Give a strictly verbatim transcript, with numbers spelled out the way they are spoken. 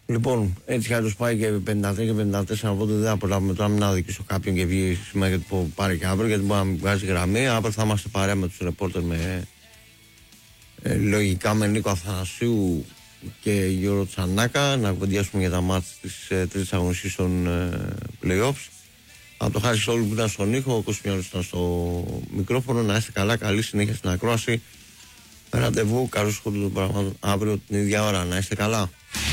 Λοιπόν, έτσι κι αλλιώς πάει και πενήντα τρία και πενήντα τέσσερα, οπότε δεν θα προλάβουμε τώρα να αδικήσω κάποιον και βγει σήμερα γιατί πάρει και αύριο, γιατί μπορεί να μην βγάζει γραμμή. Αύριο θα είμαστε παρέα με τους ρεπόρτερ με ε, λογικά με Νίκο Αθανασίου και Γιώργο Τσανάκα να κουβεντιάσουμε για τα μάτς της ε, τρίτης αγωνιστικής των ε, play-offs. Από το χάρη σε όλους που ήταν στον ήχο, ο Κώστας ήταν στο μικρόφωνο. Να είστε καλά, καλή συνέχεια στην ακρόαση. Ραντεβού, καλώς σχόλιο των πραγμάτων αύριο την ίδια ώρα. Να είστε καλά.